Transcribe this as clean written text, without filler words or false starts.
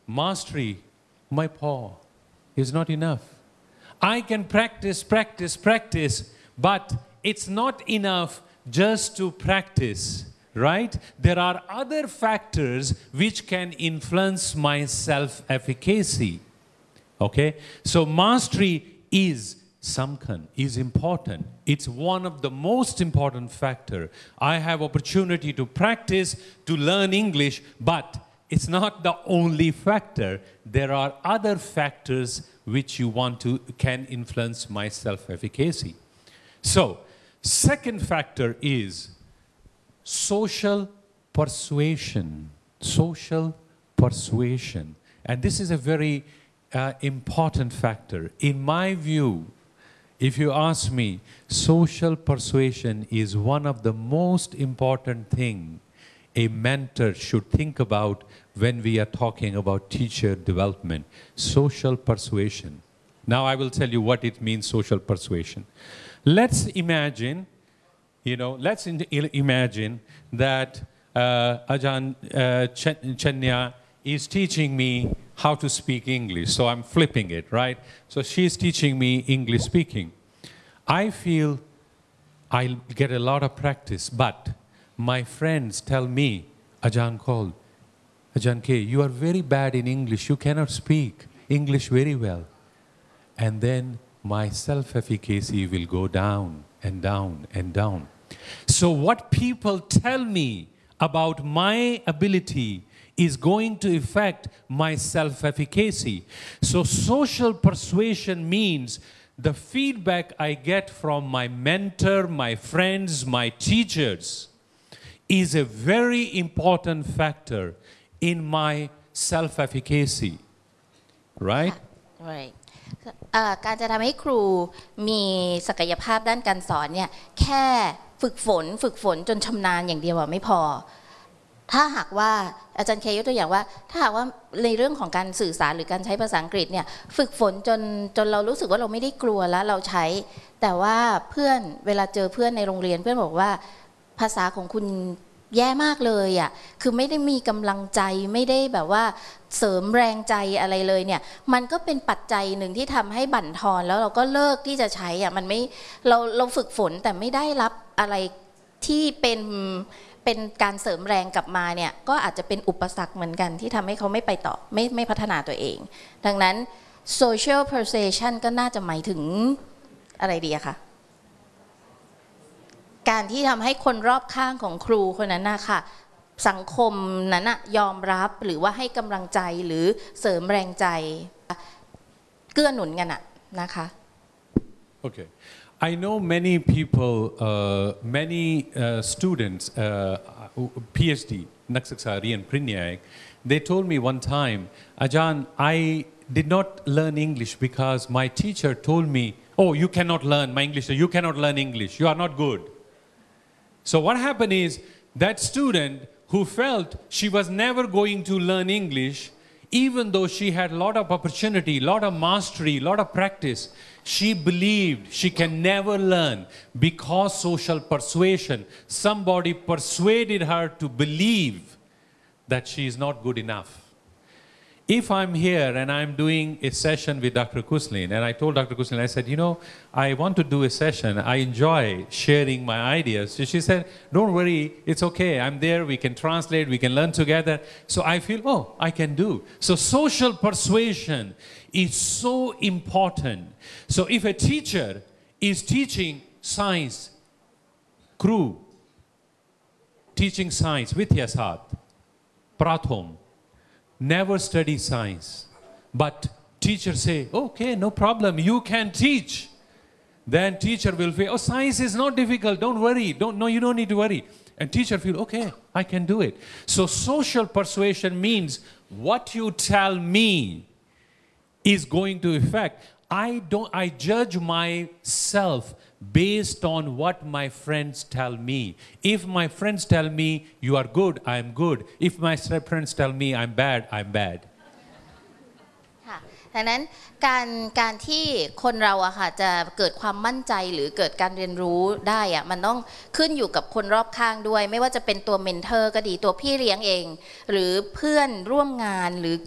mastery ไม่พอ is not enough. I can practice, but it's not enough just to practice, right? There are other factors which can influence my self-efficacy. Okay? So mastery is samkhan, is important. It's one of the most important factor. I have opportunity to practice, to learn English, but it's not the only factor. There are other factors which can influence my self-efficacy. So, second factor is social persuasion. Social persuasion. And this is a very important factor. In my view, if you ask me, social persuasion is one of the most important thing a mentor should think about when we are talking about teacher development. Social persuasion. Now I will tell you what it means, social persuasion. Let's imagine, that Ajahn Chanya is teaching me how to speak English. So I'm flipping it, right? So she's teaching me English speaking. I feel I'll get a lot of practice, but my friends tell me, Ajahn K, you are very bad in English. You cannot speak English very well. And then my self-efficacy will go down and down and down. So what people tell me about my ability is going to affect my self-efficacy. So social persuasion means the feedback I get from my mentor, my friends, my teachers is a very important factor in my self-efficacy. Right? Right. การจะทำให้ครูมีศักยภาพด้านการสอนเนี่ยแค่ฝึกฝนจนชำนาญอย่างเดียวไม่พอถ้าหากว่าอาจารย์เคยกตัวอย่างว่าถ้าหากว่าในเรื่องของการสื่อสารหรือการใช้ภาษาอังกฤษเนี่ยฝึกฝนจนเรารู้สึกว่าเราไม่ได้กลัวแล้วเราใช้แต่ว่าเพื่อนเวลาเจอเพื่อนในโรงเรียนเพื่อนบอกว่าภาษาของคุณแย่มากเลยอ่ะคือไม่ได้มีกำลังใจไม่ได้แบบว่าเสริมแรงใจอะไรเลยเนี่ยมันก็เป็นปัจจัยหนึ่งที่ทำให้บั่นทอนแล้วเราก็เลิกที่จะใช้อ่ะมันไม่เราฝึกฝนแต่ไม่ได้รับอะไรที่เป็นการเสริมแรงกลับมาเนี่ยก็อาจจะเป็นอุปสรรคเหมือนกันที่ทำให้เขาไม่ไปต่อไม่พัฒนาตัวเองดังนั้น social persuasion ก็น่าจะหมายถึงอะไรดีอะคะการที่ทำให้คนรอบข้างของครูคนนั้นนะคะสังคมนั้นยอมรับหรือว่าให้กำลังใจหรือเสริมแรงใจเกื้อหนุนกันนะคะ Okay. I know many people, many students, PhD, นักศึกษาเรียนปริญญาเอก they told me one time, Ajahn, I did not learn English because my teacher told me, oh, you cannot learn my English, you cannot learn English, you are not good. So what happened is that student who felt she was never going to learn English, even though she had a lot of opportunity, lot of mastery, lot of practice, she believed she can never learn because social persuasion, somebody persuaded her to believe that she is not good enough. If I'm here and I'm doing a session with Dr. Kuslin, and I told Dr. Kuslin, I said, I want to do a session. I enjoy sharing my ideas. So she said, don't worry, it's okay. I'm there. We can translate. We can learn together. So I feel, I can do. So social persuasion is so important. So if a teacher is teaching science, crew, teaching science, Vidyasat, Prathom, never study science, but teacher say, okay, no problem, you can teach. Then teacher will feel, science is not difficult, don't worry, you don't need to worry. And teacher feel, okay, I can do it. So social persuasion means what you tell me is going to affect. I judge myself based on what my friends tell me. If my friends tell me you are good, I am good. If my friends tell me I'm bad, I'm bad. ดังนั้นการที่คนเราอะค่ะจะเกิดความมั่นใจหรือเกิดการเรียนรู้ได้อะมันต้องขึ้นอยู่กับคนรอบข้างด้วยไม่ว่าจะเป็นตัวเมนเทอร์ก็ดีตัวพี่เลี้ยงเองหรือเพื่อนร่วมงานหรือ